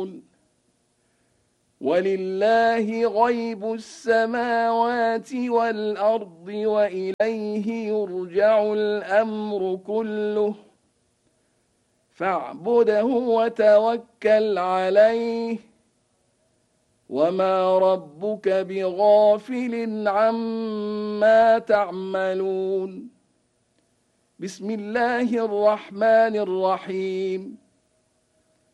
تعملون ولله غيب السماوات والأرض وإليه يرجع الأمر كله فاعبده وتوكل عليه وما ربك بغافل عما تعملون بسم الله الرحمن الرحيم